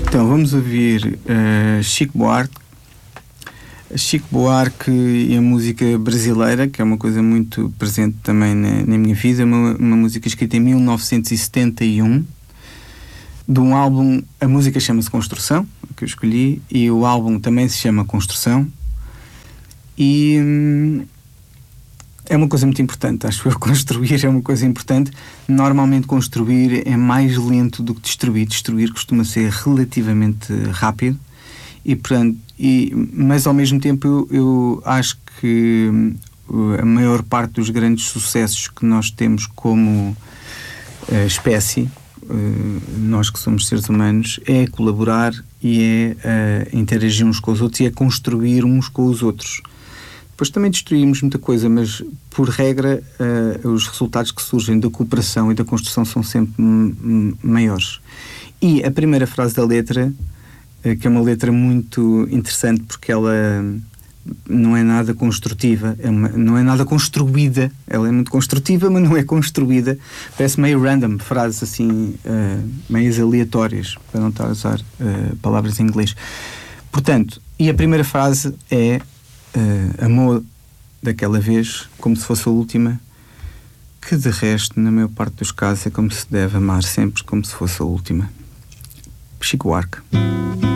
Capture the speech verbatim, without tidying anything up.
Então, vamos ouvir uh, Chico Buarque. Chico Buarque e a música brasileira, que é uma coisa muito presente também na, na minha vida, uma, uma música escrita em mil novecentos e setenta e um, de um álbum. A música chama-se Construção, que eu escolhi, e o álbum também se chama Construção, e hum, é uma coisa muito importante, acho eu. Construir é uma coisa importante. Normalmente construir é mais lento do que destruir. Destruir costuma ser relativamente rápido, e portanto, e, mas ao mesmo tempo eu, eu acho que a maior parte dos grandes sucessos que nós temos como uh, espécie, uh, nós que somos seres humanos, é colaborar e é uh, interagir uns com os outros e é construir uns com os outros. Depois também destruímos muita coisa, mas por regra uh, os resultados que surgem da cooperação e da construção são sempre m- m- maiores. E a primeira frase da letra, uh, que é uma letra muito interessante porque ela não é nada construtiva, é uma, não é nada construída. Ela é muito construtiva, mas não é construída. Parece meio random, frases assim uh, meias aleatórias, para não estar a usar uh, palavras em inglês. Portanto, e a primeira frase é: Uh, amou daquela vez como se fosse a última, que de resto, na maior parte dos casos, é como se deve amar sempre como se fosse a última. Chico Buarque.